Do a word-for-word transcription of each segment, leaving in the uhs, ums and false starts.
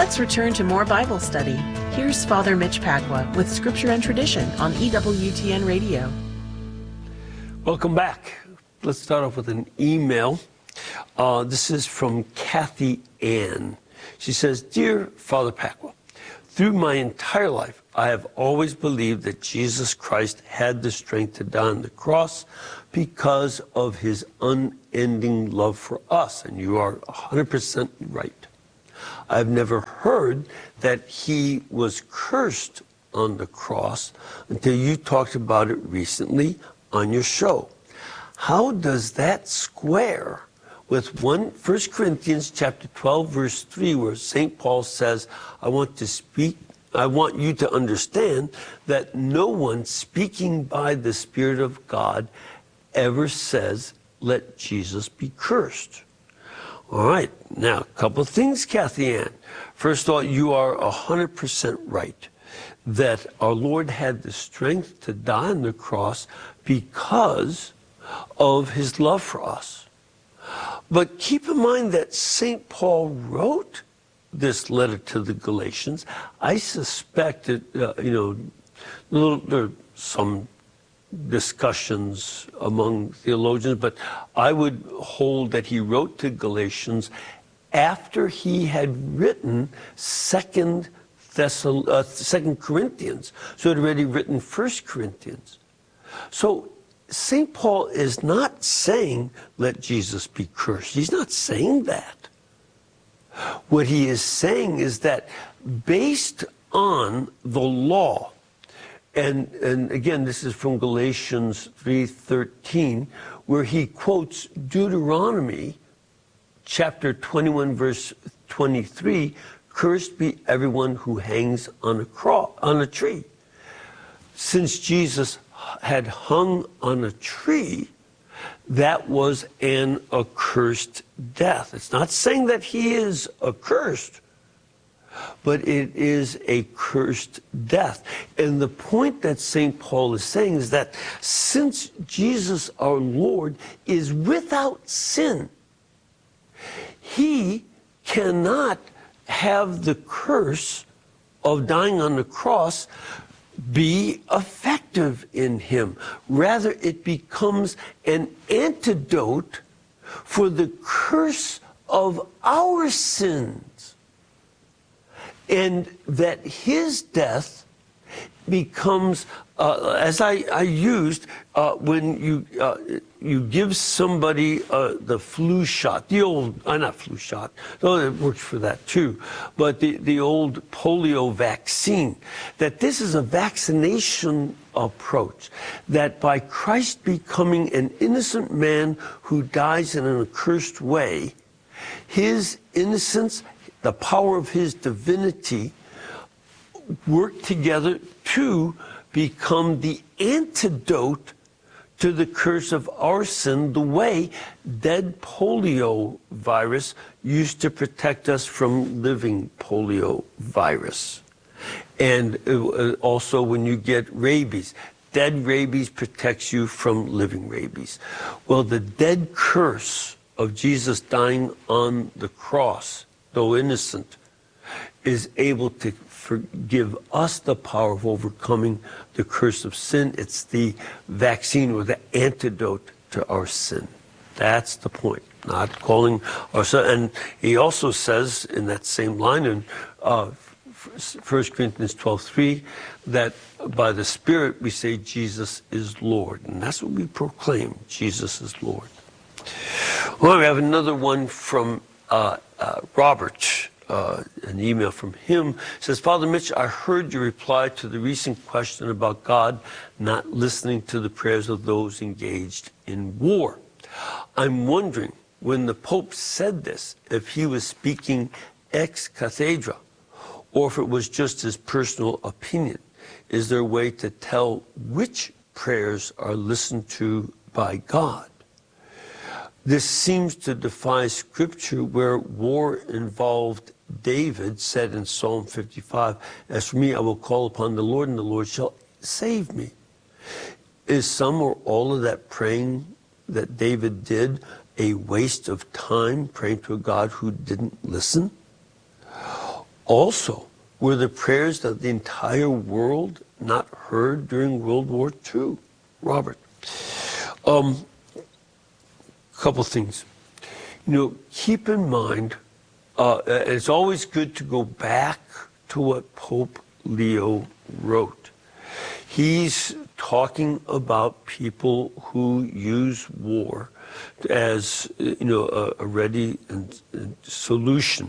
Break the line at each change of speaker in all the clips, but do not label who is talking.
Let's return to more Bible study. Here's Father Mitch Pacwa with Scripture and Tradition on E W T N Radio.
Welcome back. Let's start off with an email. Uh, this is from Kathy Ann. She says, Dear Father Pacwa, through my entire life, I have always believed that Jesus Christ had the strength to die on the cross because of his unending love for us. And you are one hundred percent right. I've never heard that he was cursed on the cross until you talked about it recently on your show. How does that square with one, First Corinthians chapter twelve, verse three, where Saint Paul says, I want to speak, I want you to understand that no one speaking by the Spirit of God ever says, let Jesus be cursed. All right, now, a couple of things, Kathy Ann. First of all, you are one hundred percent right that our Lord had the strength to die on the cross because of his love for us. But keep in mind that Saint Paul wrote this letter to the Galatians. I suspect that, uh, you know, little, there are some discussions among theologians, but I would hold that he wrote to Galatians after he had written Second Thessal- uh, Second Corinthians. So he had already written First Corinthians. So Saint Paul is not saying, let Jesus be cursed. He's not saying that. What he is saying is that based on the law, and, and again, this is from Galatians three thirteen, where he quotes Deuteronomy chapter twenty-one, verse twenty-three, cursed be everyone who hangs on a cross, on a tree. Since Jesus had hung on a tree, that was an accursed death. It's not saying that he is accursed, but it is a cursed death. And the point that Saint Paul is saying is that since Jesus our Lord is without sin, he cannot have the curse of dying on the cross be effective in him. Rather, it becomes an antidote for the curse of our sins. And that his death becomes, uh, as I, I used, uh, when you uh, you give somebody uh, the flu shot, the old, uh, not flu shot, though it works for that too, but the, the old polio vaccine, that this is a vaccination approach, that by Christ becoming an innocent man who dies in an accursed way, his innocence, the power of his divinity, work together to become the antidote to the curse of our sin, the way dead polio virus used to protect us from living polio virus. And also when you get rabies, dead rabies protects you from living rabies. Well, the dead curse of Jesus dying on the cross, though innocent, is able to forgive us the power of overcoming the curse of sin. It's the vaccine or the antidote to our sin. That's the point. Not calling ourselves. And he also says in that same line in uh, First Corinthians twelve three that by the Spirit we say Jesus is Lord. And that's what we proclaim. Jesus is Lord. Well, we have another one from uh, uh, Robert. Uh, an email from him. It says, Father Mitch, I heard your reply to the recent question about God not listening to the prayers of those engaged in war. I'm wondering, when the Pope said this, if he was speaking ex cathedra, or if it was just his personal opinion. Is there a way to tell which prayers are listened to by God? This seems to defy Scripture, where war involved David said in Psalm fifty-five, as for me, I will call upon the Lord, and the Lord shall save me. Is some or all of that praying that David did a waste of time, praying to a God who didn't listen? Also, were the prayers of the entire world not heard during World War Two, Robert? Um, couple things. You know, keep in mind, uh, it's always good to go back to what Pope Leo wrote. He's talking about people who use war as, you know, a, a ready and, and solution.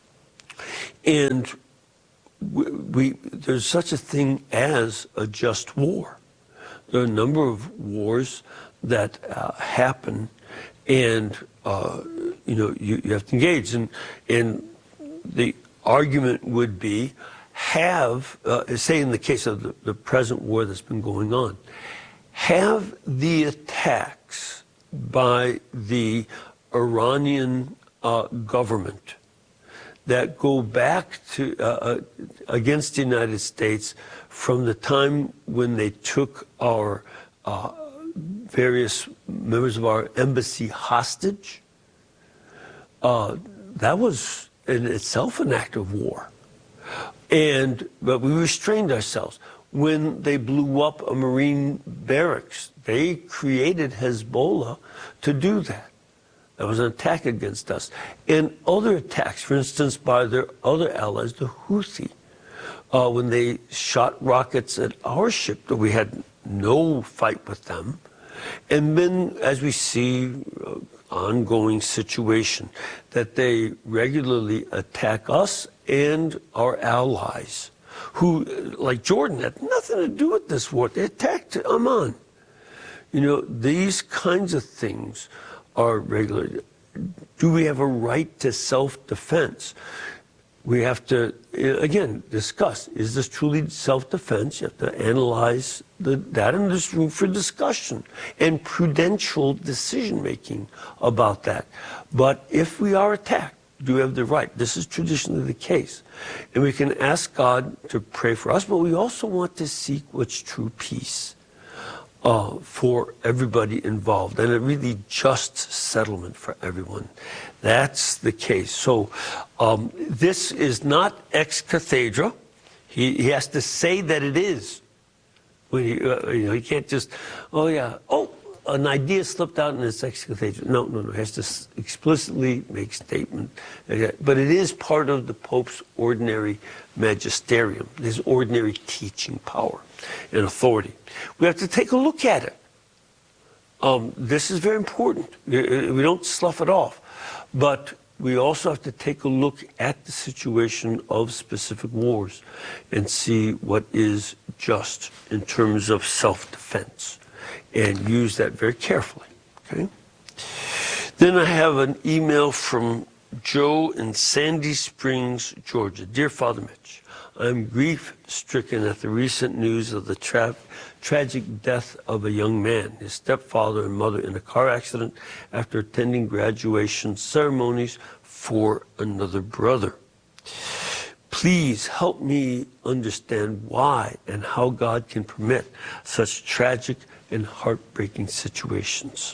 And we, we, there's such a thing as a just war. There are a number of wars that uh, happen, and uh, you know you, you have to engage. And and the argument would be, have uh, say in the case of the, the present war that's been going on, have the attacks by the Iranian uh, government that go back to uh, against the United States from the time when they took our uh, various members of our embassy hostage. Uh, that was in itself an act of war, and but we restrained ourselves. When they blew up a Marine barracks, they created Hezbollah to do that. That was an attack against us. And other attacks, for instance, by their other allies, the Houthi, uh, when they shot rockets at our ship, that we had no fight with them. And then, as we see, uh, ongoing situation, that they regularly attack us and our allies, who, like Jordan, had nothing to do with this war. They attacked Amman. You know, these kinds of things are regular. Do we have a right to self-defense? We have to, again, discuss, is this truly self-defense? You have to analyze the, that, and there's room for discussion and prudential decision-making about that. But if we are attacked, do we have the right? This is traditionally the case. And we can ask God to pray for us, but we also want to seek what's true peace. Uh, for everybody involved, and a really just settlement for everyone. That's the case. So um, this is not ex cathedra. He, he has to say that it is. When he, uh, you know, he can't just, oh yeah, oh, an idea slipped out and it's ex cathedra. No, no, no. He has to explicitly make statement. But it is part of the Pope's ordinary magisterium, his ordinary teaching power and authority. We have to take a look at it. Um, this is very important. We don't slough it off. But we also have to take a look at the situation of specific wars and see what is just in terms of self-defense, and use that very carefully. Okay? Then I have an email from Joe in Sandy Springs, Georgia. Dear Father Mitch, I'm grief-stricken at the recent news of the tra tragic death of a young man, his stepfather and mother, in a car accident after attending graduation ceremonies for another brother. Please help me understand why and how God can permit such tragic and heartbreaking situations.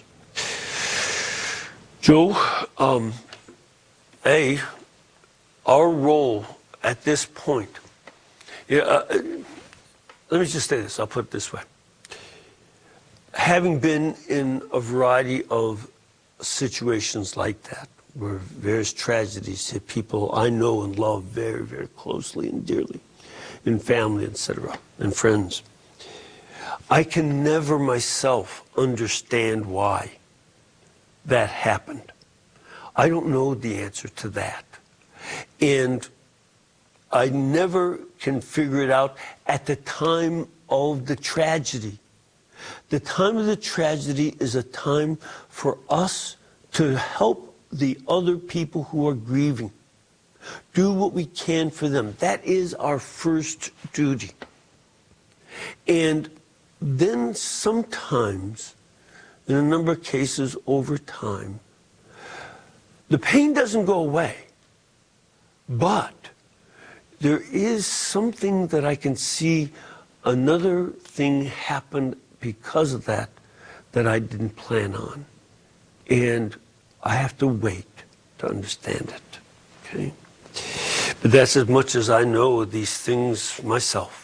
Joe, um, A, our role at this point, yeah, uh, let me just say this, I'll put it this way. Having been in a variety of situations like that, where various tragedies hit people I know and love very, very closely and dearly, in family, et cetera, and friends, I can never myself understand why that happened. I don't know the answer to that. And I never can figure it out at the time of the tragedy. The time of the tragedy is a time for us to help the other people who are grieving. Do what we can for them. That is our first duty. And then sometimes, in a number of cases over time, the pain doesn't go away, but there is something that I can see, another thing happened because of that, that I didn't plan on. And I have to wait to understand it, okay? But that's as much as I know of these things myself.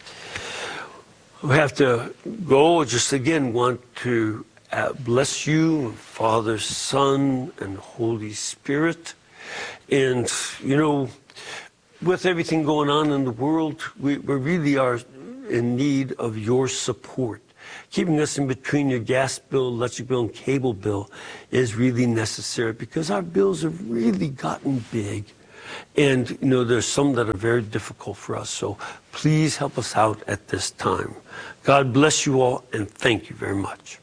We have to go. Just again want to uh, bless you, Father, Son, and Holy Spirit. And, you know, with everything going on in the world, we, we really are in need of your support. Keeping us in between your gas bill, electric bill, and cable bill is really necessary because our bills have really gotten big. And, you know, there's some that are very difficult for us. So please help us out at this time. God bless you all, and thank you very much.